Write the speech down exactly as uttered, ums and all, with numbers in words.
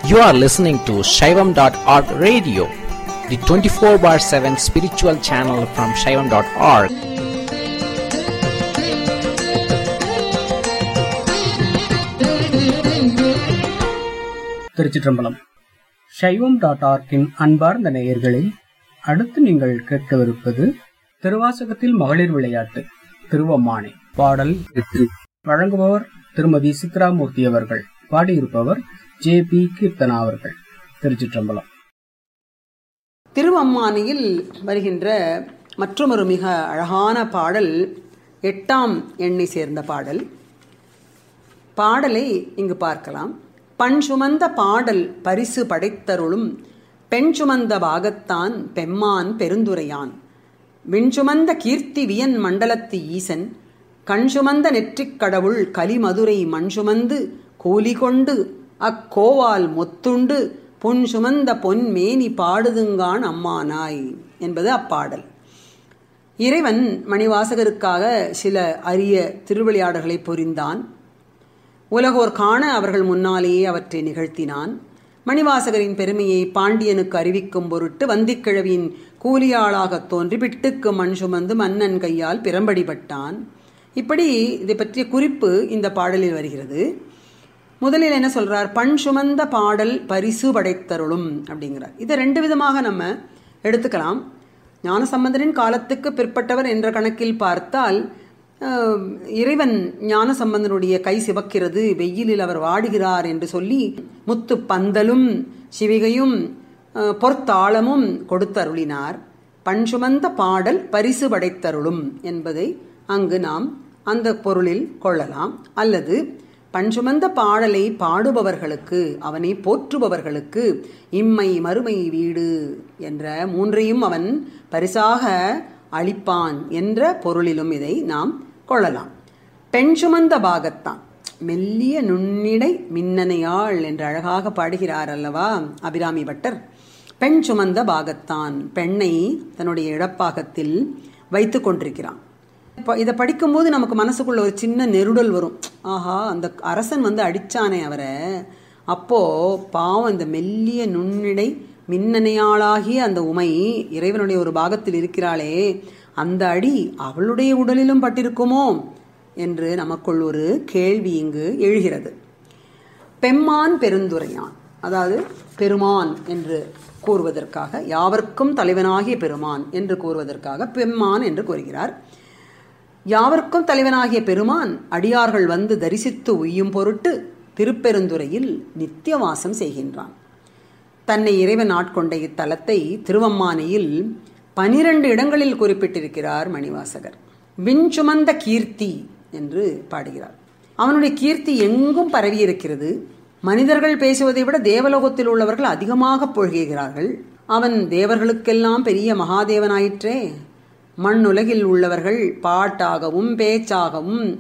You are listening to Shaivam dot org radio, the twenty-four bar seven spiritual channel from Shaivam dot org. திருச்சிற்றம்பலம். சைவம் dot ஆர்கின் அன்பார்ந்த நேயர்களே, அடுத்து நீங்கள் கேட்கவிருப்பது திருவாசகத்தில் மகளிர் விளையாட்டு திருவம்மானை பாடல் எட்டு. வழங்குபவர் திருமதி சித்ராமூர்த்தி அவர்கள். பாடியிருப்பவர் ஜே பி கீர்த்தனா அவர்கள். திருச்சிற்றம்பலம். திருவம்மானையில் வருகின்ற மற்றொரு மிக அழகான பாடல் எட்டாம் எண்ணை சேர்ந்த பாடல். பாடலை இங்கு பார்க்கலாம். பண் சுமந்த பாடல் பரிசு படைத்தருளும் பெண் சுமந்த பாகத்தான் பெம்மான் பெருந்துரையான் விண் சுமந்த கீர்த்தி வியன் மண்டலத்து ஈசன் கண் சுமந்த நெற்றிக் கடவுள் கலிமதுரை மண் சுமந்து கோலி கொண்டு அக்கோவால் மொத்துண்டு பொன் சுமந்த பொன் மேனி பாடுதுங்கான் அம்மானாய் என்பது அப்பாடல். இறைவன் மணிவாசகருக்காக சில அரிய திருவிளையாடல்களை புரிந்தான். உலகோர் காண அவர்கள் முன்னாலேயே அவற்றை நிகழ்த்தினான். மணிவாசகரின் பெருமையை பாண்டியனுக்கு அறிவிக்கும் பொருட்டு வந்திக்கிழவியின் கூலியாளாகத் தோன்றி பிட்டுக்கு மண் சுமந்து மன்னன் கையால் பிரம்படிபட்டான். இப்படி இதை பற்றிய குறிப்பு இந்த பாடலில் வருகிறது. முதலில் என்ன சொல்றார்? பண் சுமந்த பாடல் பரிசு படைத்தருளும் அப்படிங்கிறார். இதை ரெண்டு விதமாக நம்ம எடுத்துக்கலாம். ஞானசம்பந்தரின் காலத்துக்கு பிற்பட்டவர் என்ற கணக்கில் பார்த்தால் இறைவன் ஞானசம்பந்தனுடைய கை சிவக்கிறது, வெயிலில் அவர் வாடுகிறார் என்று சொல்லி முத்து பந்தலும் சிவிகையும் பொற்தாளமும் கொடுத்தருளினார். பண் சுமந்த பாடல் பரிசு படைத்தருளும் என்பதை அங்கு நாம் அந்த பொருளில் கொள்ளலாம். அல்லது பண் சுமந்த பாடலை பாடுபவர்களுக்கு, அவனை போற்றுபவர்களுக்கு இம்மை மறுமை வீடு என்ற மூன்றையும் அவன் பரிசாக அளிப்பான் என்ற பொருளிலும் இதை நாம் கொள்ளலாம். பெண் சுமந்த பாகத்தான் மெல்லிய நுண்ணிடை மின்னனையாள் என்று அழகாக பாடுகிறார் அல்லவா அபிராமி பட்டர். பெண் சுமந்த பாகத்தான், பெண்ணை தன்னுடைய இடப்பாகத்தில் வைத்து கொண்டிருக்கிறான். இதை படிக்கும்போது நமக்கு மனசுக்குள்ள ஒரு சின்ன நெருடல் வரும். ஆஹா, அந்த அரசன் வந்து அடிச்சானே அவரை, அப்போ பாவம் இந்த மெல்லிய நுண்ணிடை மின்னனையாளாகிய அந்த உமை இறைவனுடைய ஒரு பாகத்தில் இருக்கிறாளே, அந்த அடி அவளுடைய உடலிலும் பட்டிருக்குமோ என்று நமக்குள் ஒரு கேள்வி இங்கு எழுகிறது. பெம்மான் பெருந்துரையான், அதாவது பெருமான் என்று கூறுவதற்காக, யாவர்க்கும் தலைவனாகிய பெருமான் என்று கூறுவதற்காக பெம்மான் என்று கூறுகிறார். யாவர்க்கும் தலைவனாகிய பெருமான் அடியார்கள் வந்து தரிசித்து உய்யும் பொருட்டு திருப்பெருந்துறையில் நித்தியவாசம் செய்கின்றான். தன்னை இறைவன் ஆட்கொண்ட இத்தலத்தை திருவம்மானையில் பனிரெண்டு இடங்களில் குறிப்பிட்டிருக்கிறார் மணிவாசகர். விண் சுமந்த கீர்த்தி என்று பாடுகிறார். அவனுடைய கீர்த்தி எங்கும் பரவி இருக்கிறது. மனிதர்கள் பேசுவதை விட தேவலோகத்தில் உள்ளவர்கள் அதிகமாக பொழுகிறார்கள். அவன் தேவர்களுக்கெல்லாம் பெரிய மகாதேவனாயிற்றே. மண்ணுலகில் உள்ளவர்கள் பாட்டாகவும் பேச்சாகவும்